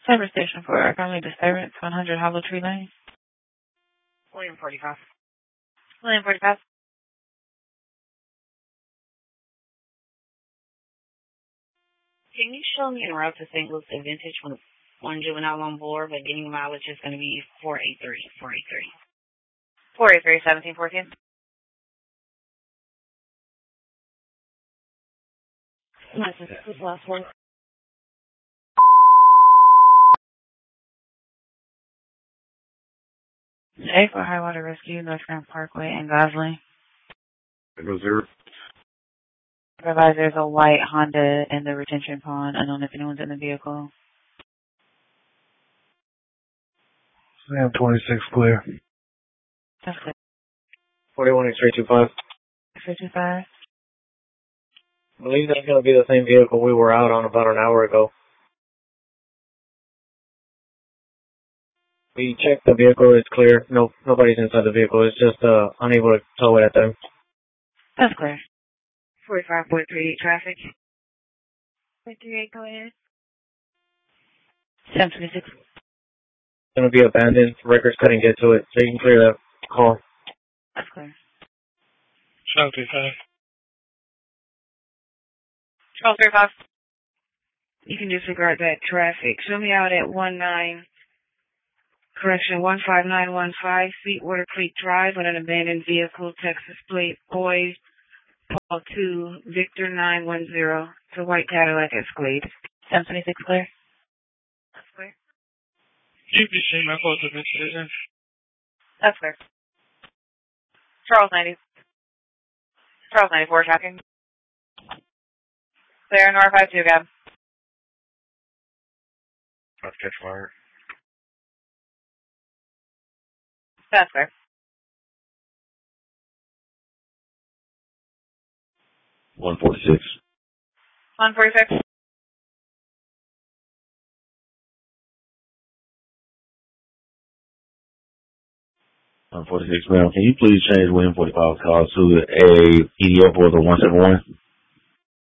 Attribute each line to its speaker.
Speaker 1: Cyber Station for family disturbance, 100 Hollow Tree Lane.
Speaker 2: William 45.
Speaker 1: William 45.
Speaker 2: Can you show me en route to St. Louis Vintage with one juvenile on board, but getting mileage is going to be 483.
Speaker 1: 483, 1714.
Speaker 2: This last one.
Speaker 1: A for High Water Rescue, North Grand Parkway, and Gosling.
Speaker 3: Echo 0.
Speaker 1: Supervisor, there's a white Honda in the retention pond. I don't know if anyone's in the vehicle.
Speaker 3: Sam 26 clear.
Speaker 1: That's good.
Speaker 4: 41 X325.
Speaker 1: 55.
Speaker 4: I believe that's going to be the same vehicle we were out on about an hour ago. We checked the vehicle, it's clear. No, nobody's inside the vehicle. It's just unable to tow it at them.
Speaker 1: That's clear.
Speaker 2: 45.38 traffic. 38, go ahead.
Speaker 1: 726.
Speaker 4: It's going to be abandoned. Records couldn't get to it, so you can clear that call.
Speaker 1: That's clear.
Speaker 3: Charles 35.
Speaker 1: Charles 35.
Speaker 2: You can disregard that traffic. Show me out at 15915 Sweetwater Creek Drive on an abandoned vehicle, Texas plate, boy, Paul 2, Victor 910. It's a white Cadillac Escalade.
Speaker 1: 726 clear.
Speaker 2: That's clear.
Speaker 3: UPC, my close to decision.
Speaker 1: That's clear. Charles 90. Charles 94 tracking. Clear, NR52, Gab.
Speaker 3: Let's catch fire.
Speaker 1: That's clear.
Speaker 3: 146.
Speaker 1: 146.
Speaker 3: Ma'am, can you please change William 45 call to a EDO for the 171?